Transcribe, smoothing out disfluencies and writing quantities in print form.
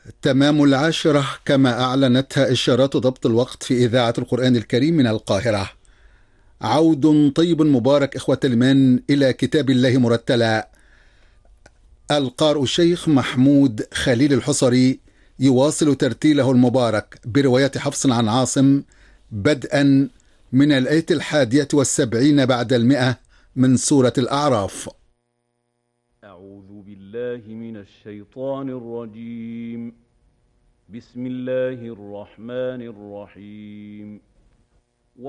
تمام 10 كما أعلنتها إشارات ضبط الوقت في إذاعة القرآن الكريم من القاهرة. عود طيب مبارك إخوة الإيمان إلى كتاب الله مرتلا. القارئ الشيخ محمود خليل الحصري يواصل ترتيله المبارك برواية حفص عن عاصم، بدءا من الآية 71 بعد 100 من سورة الأعراف. أعوذ بالله من الشيطان الرجيم. بسم الله الرحمن الرحيم.